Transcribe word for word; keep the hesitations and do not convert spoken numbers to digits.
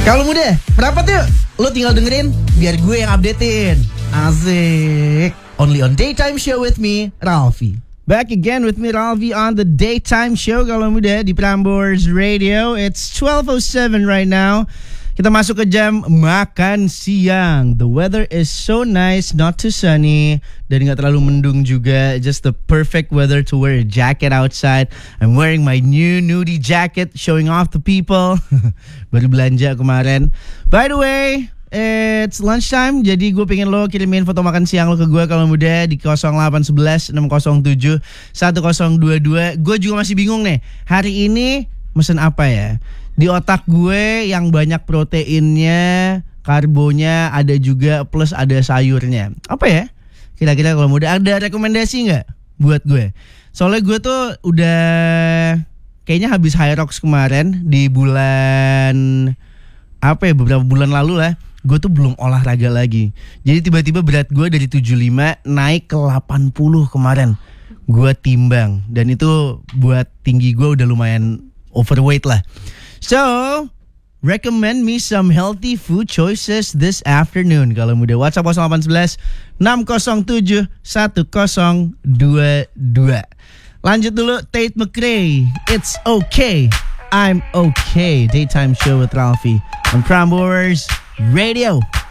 Kalau muda, berapa tuh? Lo tinggal dengerin, biar gue yang updatein. Asik. Only on Daytime Show with me, Ralfi. Back again with me, Ralfi, on the Daytime Show kalau muda di Prambors Radio. It's twelve oh seven right now. Kita masuk ke jam makan siang. The weather is so nice, not too sunny, dan gak terlalu mendung juga. Just the perfect weather to wear a jacket outside. I'm wearing my new nudie jacket, showing off to people. Baru belanja kemarin. By the way, it's lunchtime, jadi gue pengen lo kirimin foto makan siang lo ke gue kalau muda di nol delapan satu satu enam nol tujuh satu nol dua dua. Gue juga masih bingung nih, hari ini mesen apa ya? Di otak gue yang banyak proteinnya, karbonya, ada juga plus ada sayurnya. Apa ya? Kira-kira kalau muda ada rekomendasi nggak buat gue? Soalnya gue tuh udah kayaknya habis Hyrox kemarin di bulan apa ya, beberapa bulan lalu lah. Gue tuh belum olahraga lagi. Jadi tiba-tiba berat gue dari tujuh puluh lima naik ke delapan puluh kemarin. Gue timbang dan itu buat tinggi gue udah lumayan overweight lah. So, recommend me some healthy food choices this afternoon. Kalau muda WhatsApp nol delapan satu satu enam nol tujuh satu nol dua dua. Lanjut dulu, Tate McRae, It's Okay, I'm Okay. Daytime Show with Ralfi on Prambors Radio.